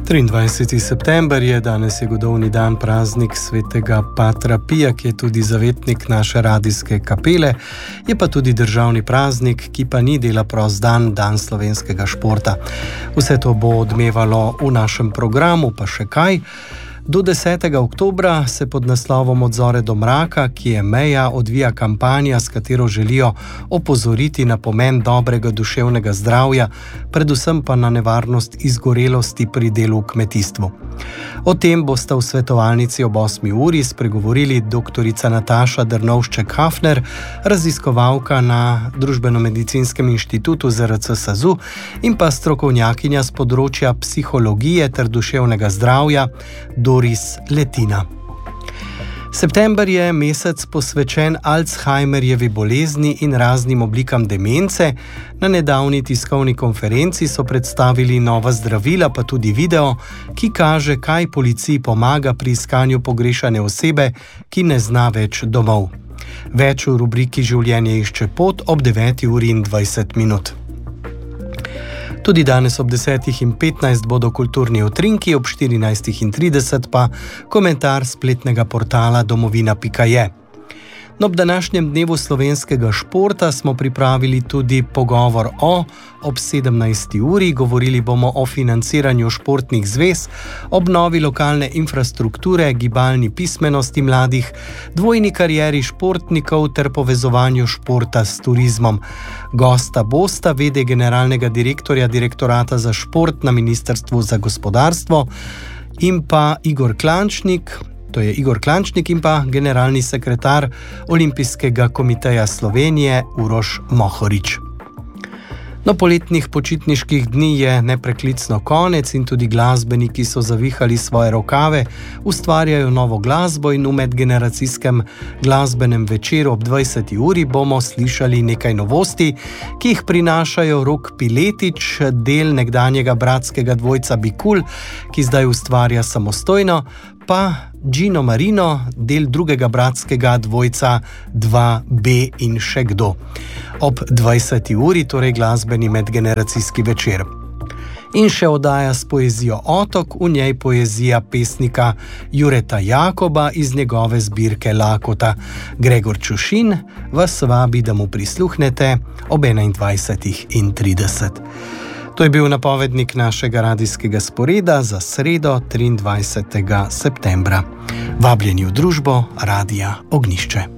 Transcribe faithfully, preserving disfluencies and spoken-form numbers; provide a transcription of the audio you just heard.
triindvajseti september je, danes je godovni dan, praznik svetega Patra Pija, ki je tudi zavetnik naše radijske kapele, je pa tudi državni praznik, ki pa ni dela prost dan, dan slovenskega športa. Vse to bo odmevalo v našem programu, pa še kaj. Do desetega oktobra se pod naslovom Od zore do mraka, ki je meja, odvija kampanja, s katero želijo opozoriti na pomen dobrega duševnega zdravja, predvsem pa na nevarnost izgorelosti pri delu v kmetijstvu. O tem bosta v svetovalnici ob osmi uri spregovorili doktorica Nataša Drnovšček-Hafner, raziskovalka na Družbeno-medicinskem inštitutu Z R C SAZU in pa strokovnjakinja z področja psihologije ter duševnega zdravja Doris Letina. September je mesec posvečen Alzheimerjevi bolezni in raznim oblikam demence. Na nedavni tiskovni konferenci so predstavili nova zdravila, pa tudi video, ki kaže, kaj policiji pomaga pri iskanju pogrešane osebe, ki ne zna več domov. Več v rubriki Življenje išče pot ob deveti uri in dvajset minut. Tudi danes ob desetih in petnajst bodo kulturni utrinki, ob štirinajstih in trideset pa komentar spletnega portala domovina pika je. No, ob današnjem dnevu slovenskega športa smo pripravili tudi pogovor o, ob sedemnajsti uri govorili bomo o financiranju športnih zvez, obnovi lokalne infrastrukture, gibalni pismenosti mladih, dvojni karieri športnikov ter povezovanju športa s turizmom. Gosta bosta vede generalnega direktorja Direktorata za šport na Ministrstvu za gospodarstvo in pa Igor Klančnik, to je Igor Klančnik in pa generalni sekretar Olimpijskega komiteja Slovenije Uroš Mohorič. No, poletnih počitniških dni je nepreklicno konec in tudi glasbeniki so zavihali svoje rokave, ustvarjajo novo glasbo in v medgeneracijskem glasbenem večeru ob dvajseti uri bomo slišali nekaj novosti, ki jih prinašajo Rok Piletič, del nekdanjega bratskega dvojca Bikul, ki zdaj ustvarja samostojno, pa Gino Marino, del drugega bratskega dvojca dva B in še kdo. Ob dvajseti uri, torej glasbeni medgeneracijski večer. In še oddaja s poezijo Otok, v njej poezija pesnika Jureta Jakoba iz njegove zbirke Lakota. Gregor Čušin vas vabi, da mu prisluhnete ob enaindvajsetih in trideset. To je bil napovednik našega radijskega sporeda za sredo triindvajsetega septembra. Vabljeni v družbo Radija Ognjišče.